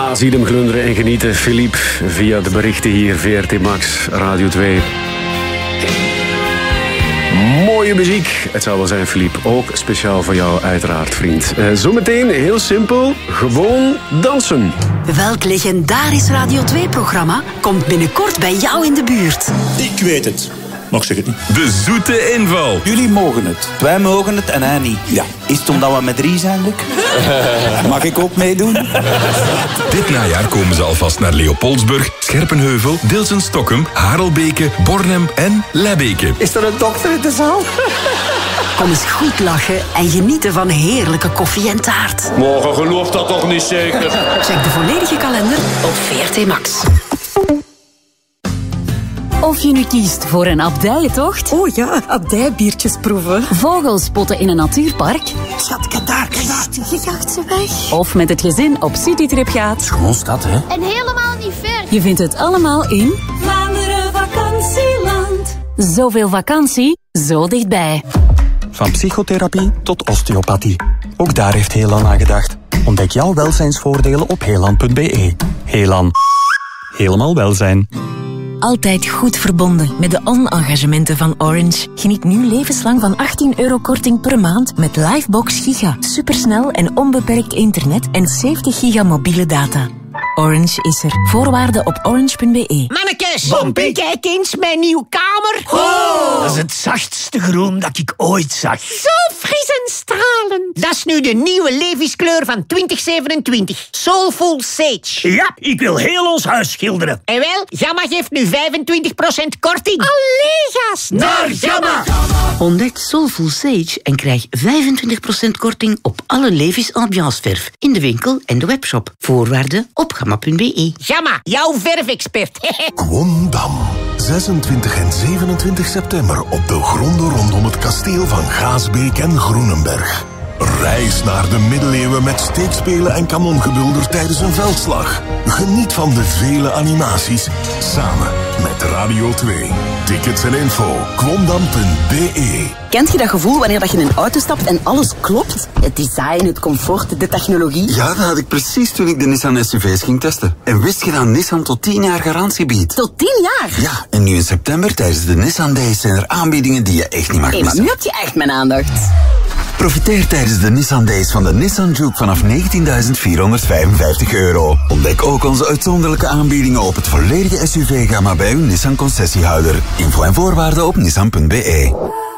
Ja, zie hem glunderen en genieten, Philippe, via de berichten hier, VRT Max, Radio 2. Mooie muziek. Het zou wel zijn, Philippe. Ook speciaal voor jou, uiteraard, vriend. Zometeen, heel simpel, gewoon dansen. Welk legendarisch Radio 2-programma komt binnenkort bij jou in de buurt? Ik weet het. Maar ik zeg het niet. De zoete inval. Jullie mogen het. Wij mogen het en hij niet. Ja. Is het omdat we met 3 zijn, Luc? Mag ik ook meedoen? Dit najaar komen ze alvast naar Leopoldsburg, Scherpenheuvel, Dilsen-Stokkum, Harelbeke, Bornem en Lebbeke. Is er een dokter in de zaal? Kom eens goed lachen en genieten van heerlijke koffie en taart. Morgen gelooft dat toch niet zeker? Check de volledige kalender op VRT Max. Of je nu kiest voor een abdijentocht. Oh ja, abdijbiertjes proeven. Vogels spotten in een natuurpark. Schat, kijk daar. Je jaagt ze weg. Of met het gezin op citytrip gaat. Gewoon stad, hè? En helemaal niet ver. Je vindt het allemaal in Vlaanderen Vakantieland. Zoveel vakantie, zo dichtbij. Van psychotherapie tot osteopathie. Ook daar heeft Helan aan gedacht. Ontdek jouw welzijnsvoordelen op helan.be. Helan. Helemaal welzijn. Altijd goed verbonden met de on-engagementen van Orange. Geniet nu levenslang van €18 korting per maand met Livebox Giga. Supersnel en onbeperkt internet en 70 giga mobiele data. Orange is er. Voorwaarden op orange.be. Mannekes, Bompie, kijk eens mijn nieuwe kamer. Oh, dat is het zachtste groen dat ik ooit zag. Zo fris en stralend. Dat is nu de nieuwe Levi's-kleur van 2027. Soulful Sage. Ja, ik wil heel ons huis schilderen. En wel, Gamma geeft nu 25% korting. Allee, gast. Naar Gamma! Ontdek Soulful Sage en krijg 25% korting op alle Levi's ambianceverf in de winkel en de webshop. Voorwaarden op gamma.be. Gamma, jouw verfexpert. Kwondam. 26 en 27 september op de gronden rondom het kasteel van Gaasbeek en Groenenberg. Reis naar de middeleeuwen met steekspelen en kanongebulder tijdens een veldslag. Geniet van de vele animaties samen met Radio 2. Tickets en info kwondam.be. Kent je dat gevoel wanneer dat je in een auto stapt en alles klopt? Het design, het comfort, de technologie. Ja, dat had ik precies toen ik de Nissan SUV's ging testen. En wist je dat Nissan tot 10 jaar garantie biedt? Tot 10 jaar? Ja, en nu in september tijdens de Nissan Days zijn er aanbiedingen die je echt niet mag missen. Maar nu heb je echt mijn aandacht. Profiteer tijdens de Nissan Days van de Nissan Juke vanaf €19.455. Ontdek ook onze uitzonderlijke aanbiedingen op het volledige SUV-gamma bij uw Nissan concessiehouder. Info en voorwaarden op nissan.be.